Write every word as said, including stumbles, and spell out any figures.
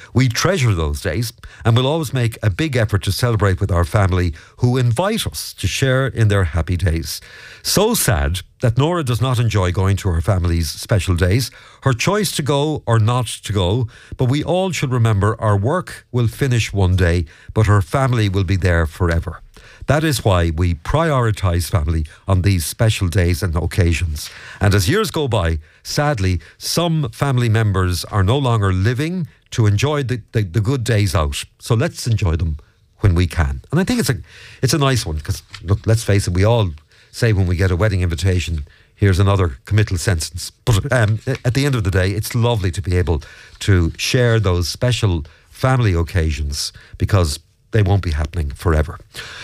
We treasure those days and will always make a big effort to celebrate with our family who invite us to share in their happy days. So sad that Nora does not enjoy going to her family's special days. Her choice to go or not to go, but we all should remember our work will finish one day, but her family will be there forever. That is why we prioritise family on these special days and occasions. And as years go by, sadly, some family members are no longer living to enjoy the, the, the good days out. So let's enjoy them when we can. And I think it's a it's a nice one because, look, let's face it, we all say when we get a wedding invitation, here's another committal sentence. But um, at the end of the day, it's lovely to be able to share those special family occasions because they won't be happening forever.